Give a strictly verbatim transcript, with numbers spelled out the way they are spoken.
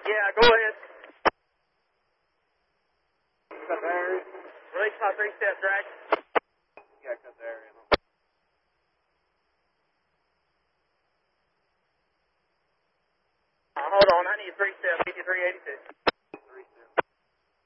Yeah, go ahead. Cut the area. Release my three-step drag. Yeah, cut the area. Uh, hold on, I need three-step, fifty-three eighty-six.